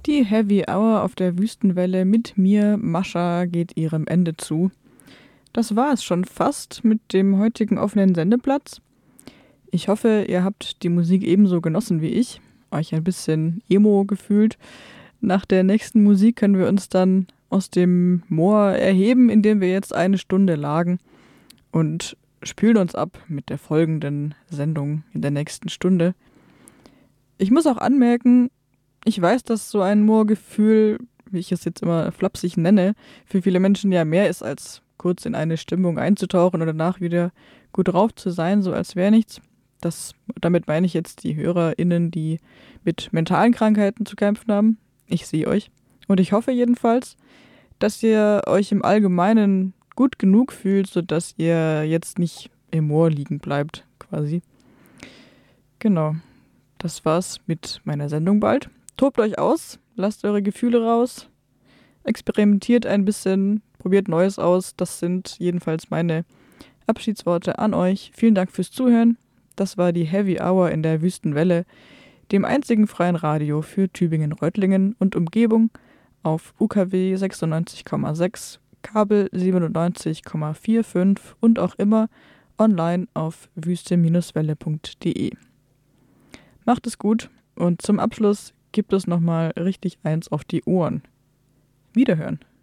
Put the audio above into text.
Die Heavy Hour auf der Wüstenwelle mit mir, Mascha, geht ihrem Ende zu. Das war es schon fast mit dem heutigen offenen Sendeplatz. Ich hoffe, ihr habt die Musik ebenso genossen wie ich, euch ein bisschen emo gefühlt. Nach der nächsten Musik können wir uns dann aus dem Moor erheben, in dem wir jetzt eine Stunde lagen, und spülen uns ab mit der folgenden Sendung in der nächsten Stunde. Ich muss auch anmerken, ich weiß, dass so ein Moorgefühl, wie ich es jetzt immer flapsig nenne, für viele Menschen ja mehr ist, als kurz in eine Stimmung einzutauchen und danach wieder gut drauf zu sein, so als wäre nichts. Damit meine ich jetzt die HörerInnen, die mit mentalen Krankheiten zu kämpfen haben. Ich sehe euch. Und ich hoffe jedenfalls, dass ihr euch im Allgemeinen gut genug fühlt, sodass ihr jetzt nicht im Moor liegen bleibt, quasi. Genau. Das war's mit meiner Sendung bald. Tobt euch aus, lasst eure Gefühle raus, experimentiert ein bisschen, probiert Neues aus. Das sind jedenfalls meine Abschiedsworte an euch. Vielen Dank fürs Zuhören. Das war die Heavy Hour in der Wüstenwelle, dem einzigen freien Radio für Tübingen-Reutlingen und Umgebung auf UKW 96,6, Kabel 97,45 und auch immer online auf wüste-welle.de. Macht es gut und zum Abschluss gibt es nochmal richtig eins auf die Ohren. Wiederhören.